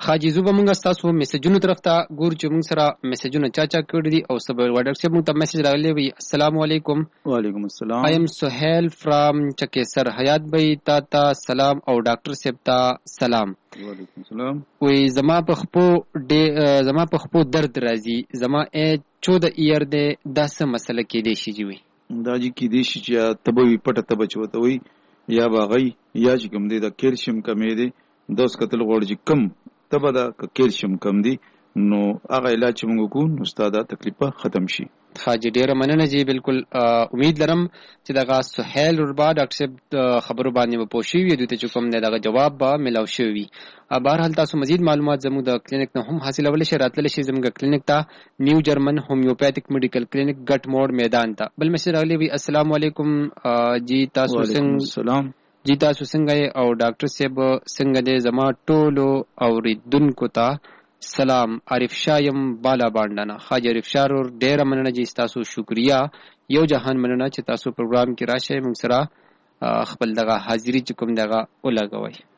خاجي زوبه مونږ تاسو میسجونو طرف ته ګور چې مونږ سره میسجونه چا کړی دي او سبا واتساپ مونږ ته میسج راغلی وي. السلام علیکم. وعلیکم السلام. I am Suhail from چکیسر. حیات بھائی تا سلام او ډاکټر صاحب ته سلام. وعلیکم السلام. وی زما په خپو درد راځي، زما 14 ایئر دی، دا څه مسله کې دی شي جوي؟ دا جی کې دی شي چې تبوي پټه تبه چوته وي یا باغی یا چې کوم دی دا کیلشیم کمې دی، دوس کتل غوړ چې کم تبه دا کیلشیم کم دی نو هغه علاج چې موږ کوو نو ستاسو تکلیف ختم شي. حاجی ډیره مننه جی، بالکل امید لرم چې دغه سهیل ربا ډاکټر صاحب خبرو باندې به پوښي وي، دوی ته چې کوم دغه جواب به ملاو شوی. بهرحال تاسو مزید معلومات زموږ د کلینیک نه هم حاصلولی شئ، راتللی شئ زموږ کلینیک ته، نیو جرمن هومیوپیتھک میډیکل کلینیک ګټ موډ میدان ته. بل مسله راغلی وي. السلام علیکم جی، تاسو څنګه جی تاسو څنګه او ډاکټر صاحب څنګه دی؟ زما ټولو اوریدونکو ته سلام. عارف شاه یم بالا باندنه. خاجي عارف شاه ور ډیره مننه جی، تاسو شکریا، یو جهان مننه چې تاسو پروګرام کې راشئ، موږ سره خپل دغه حاضری چې کوم دغه ولګوي.